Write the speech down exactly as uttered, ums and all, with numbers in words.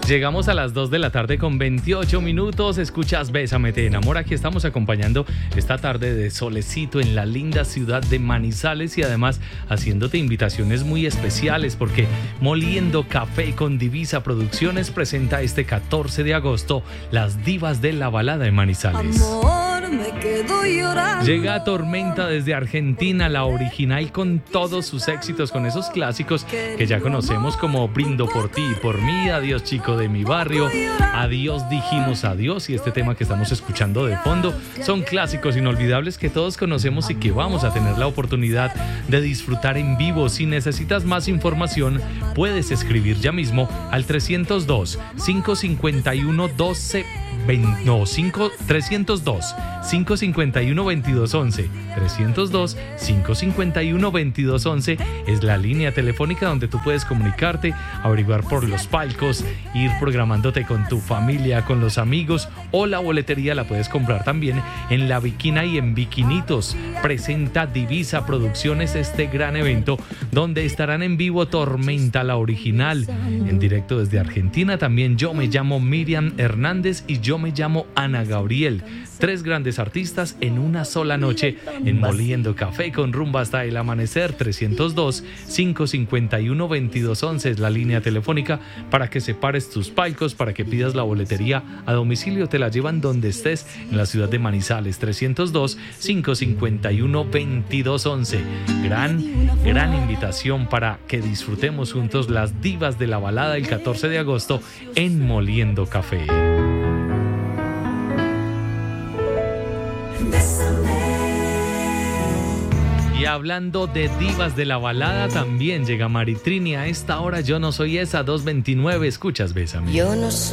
Llegamos a las dos de la tarde con veintiocho minutos. Escuchas Bésame, te enamora. Aquí estamos acompañando esta tarde de solecito en la linda ciudad de Manizales y además haciéndote invitaciones muy especiales porque Moliendo Café con Divisa Producciones presenta este catorce de agosto Las Divas de la Balada en Manizales. Amor, me quedo llorando. Llega Tormenta desde Argentina, la original con todos sus éxitos, con esos clásicos que ya conocemos como Brindo por ti y por mí, Adiós chico de mi barrio, Adiós dijimos adiós, y este tema que estamos escuchando de fondo son clásicos inolvidables que todos conocemos y que vamos a tener la oportunidad de disfrutar en vivo. Si necesitas más información, puedes escribir ya mismo al trescientos dos, cinco cinco uno, doce veinte, no, cinco, trescientos dos, cinco cinco uno, veintidós once. trescientos dos, cinco cinco uno, veintidós once es la línea telefónica donde tú puedes comunicarte, averiguar por los palcos, ir programándote con tu familia, con los amigos, o la boletería la puedes comprar también en La Bikina y en Bikinitos. Presenta Divisa Producciones este gran evento donde estarán en vivo Tormenta, la original, en directo desde Argentina. También Yo me llamo Miriam Hernández y Yo me llamo Ana Gabriel. Tres grandes artistas en una sola noche en Moliendo Café con rumba hasta el amanecer. Trescientos dos, cinco cinco uno, veintidós once es la línea telefónica para que separes tus palcos, para que pidas la boletería a domicilio. Te la llevan donde estés en la ciudad de Manizales. Trescientos dos, cinco cinco uno, veintidós once. Gran, gran invitación para que disfrutemos juntos las divas de la balada el catorce de agosto en Moliendo Café. Y hablando de divas de la balada, también llega Maritrini a esta hora. Yo no soy esa, dos veintinueve. Escuchas Bésame. Yo no soy